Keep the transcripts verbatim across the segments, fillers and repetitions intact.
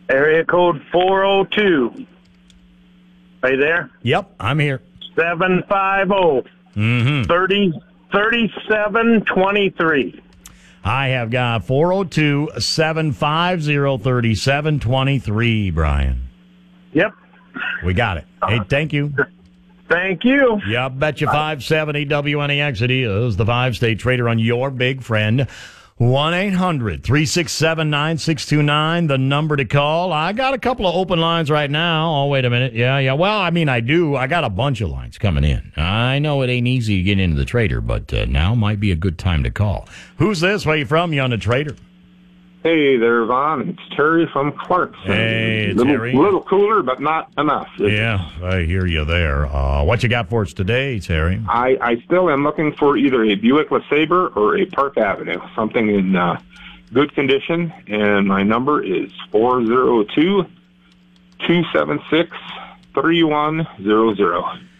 Area code four oh two. Are you there? Yep, I'm here. seven five zero, Mm-hmm. thirty, thirty-seven twenty-three. I have got four oh two, seven five zero, three seven two three, Brian. Yep. We got it. Hey, thank you. Thank you. Yeah, betcha five seventy W N E X. It is the five-state trader on your big friend. one eight hundred, three six seven, nine six two nine, the number to call. I got a couple of open lines right now. Oh, wait a minute. Yeah, yeah. Well, I mean, I do. I got a bunch of lines coming in. I know it ain't easy to get into the trader, but uh, now might be a good time to call. Who's this? Where you from? You on the trader? Hey there, Vaughn. It's Terry from Clarkson. Hey, little, Terry. little cooler, but not enough. Yeah, I hear you there. Uh, what you got for us today, Terry? I, I still am looking for either a Buick LeSabre or a Park Avenue, something in uh, good condition, and my number is four oh two, two seven six, three one zero zero.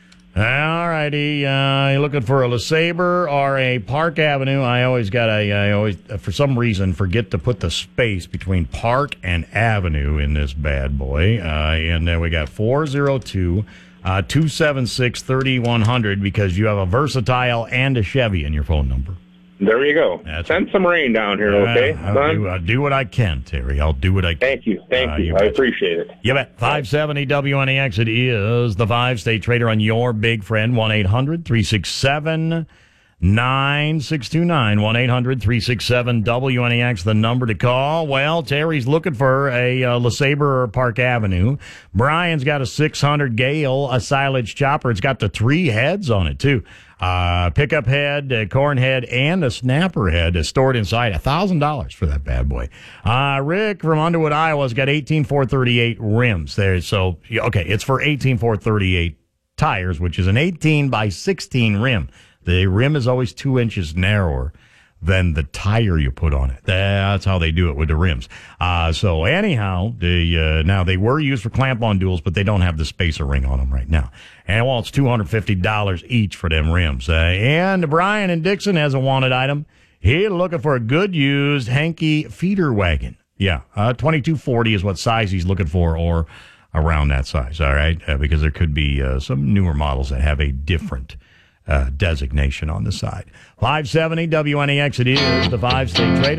All righty. Uh, you looking for a LeSabre or a Park Avenue? I always got a, I always, for some reason, forget to put the space between Park and Avenue in this bad boy. Uh, and then we got four oh two, two seven six, three one zero zero because you have a Versatile and a Chevy in your phone number. There you go. That's Send some rain down here, okay, uh, I'll, son? do, I'll do what I can, Terry. I'll do what I can. Thank you. Thank Uh, you. you I betcha. appreciate it. You bet. five seventy W N E X. It is the five-state trader on your big friend. one eight hundred, three six seven, nine six two nine. one eight hundred, three six seven, W N E X, the number to call. Well, Terry's looking for a uh, LeSabre or Park Avenue. Brian's got a six hundred Gale, a silage chopper. It's got the three heads on it, too. Uh, pickup head, a corn head, and a snapper head is stored inside. one thousand dollars for that bad boy. Uh, Rick from Underwood, Iowa's got eighteen four thirty-eight rims there. So, okay, it's for eighteen four thirty-eight tires, which is an eighteen by sixteen rim. The rim is always two inches narrower than the tire you put on it. That's how they do it with the rims. Uh, so anyhow, the, uh, now they were used for clamp-on duals, but they don't have the spacer ring on them right now. And well, it's two hundred fifty dollars each for them rims. Uh, and Brian in Dixon has a wanted item. He's looking for a good used Hankey feeder wagon. Yeah, uh, twenty-two forty is what size he's looking for, or around that size, all right? Uh, because there could be uh, some newer models that have a different Uh, designation on the side. five seventy W N E X, it is the five-state trader.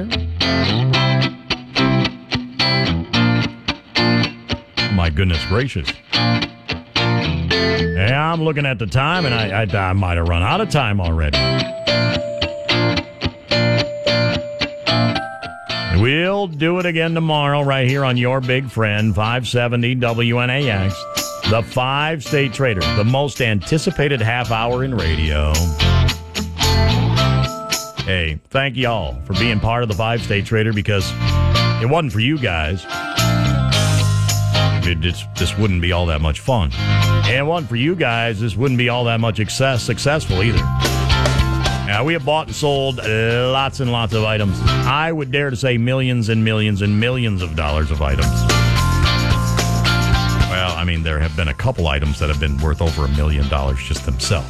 My goodness gracious. Yeah, I'm looking at the time, and I, I, I might have run out of time already. We'll do it again tomorrow right here on your big friend, five seventy W N A X. The five-state trader, the most anticipated half hour in radio. Hey, thank y'all for being part of the five-state trader, because it wasn't for you guys, it just, this wouldn't be all that much fun. And it wasn't for you guys, this wouldn't be all that much success, successful either. Now, we have bought and sold lots and lots of items. I would dare to say millions and millions and millions of dollars of items. Well, I mean, there have been a couple items that have been worth over a million dollars just themselves.